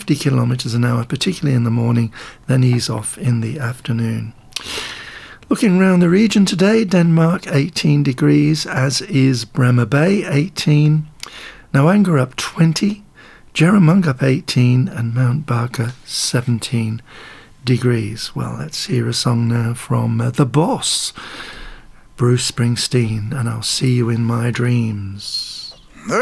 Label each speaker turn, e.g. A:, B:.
A: 50 kilometres an hour, particularly in the morning, then ease off in the afternoon. Looking around the region today, Denmark 18 degrees, as is Bremer Bay 18, Noanga up 20, Jeremung up 18, and Mount Barker 17 degrees. Well, let's hear a song now from The Boss, Bruce Springsteen, and I'll see you in my dreams.